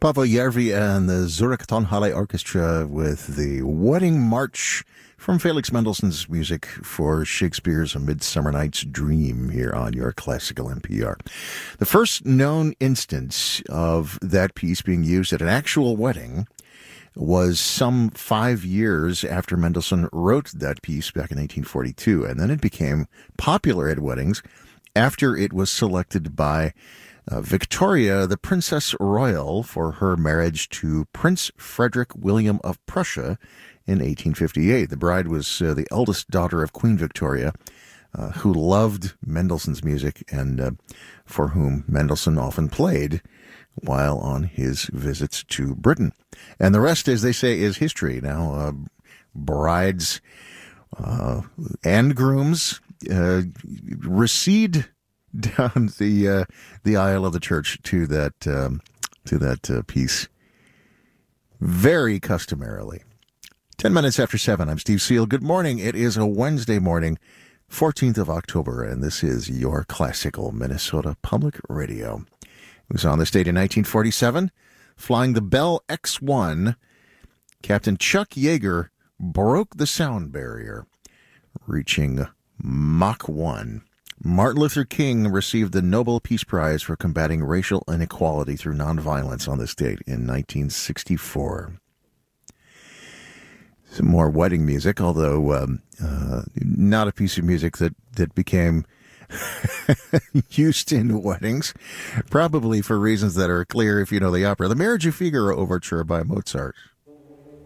Paavo Järvi and the Zurich Tonhalle Orchestra with the Wedding March from Felix Mendelssohn's music for Shakespeare's A Midsummer Night's Dream here on your classical NPR. The first known instance of that piece being used at an actual wedding was some 5 years after Mendelssohn wrote that piece back in 1842, and then it became popular at weddings after it was selected by Victoria, the Princess Royal, for her marriage to Prince Frederick William of Prussia in 1858. The bride was the eldest daughter of Queen Victoria, who loved Mendelssohn's music and for whom Mendelssohn often played while on his visits to Britain. And the rest, as they say, is history. Now, brides and grooms recede down the aisle of the church to that piece, very customarily. 10 minutes after 7, I'm Steve Seal. Good morning. It is a Wednesday morning, 14th of October, and this is your classical Minnesota Public Radio. It was on this date in 1947, flying the Bell X-1. Captain Chuck Yeager broke the sound barrier, reaching Mach 1. Martin Luther King received the Nobel Peace Prize for combating racial inequality through nonviolence on this date in 1964. Some more wedding music, although not a piece of music that became used in weddings, probably for reasons that are clear if you know the opera. The Marriage of Figaro Overture by Mozart.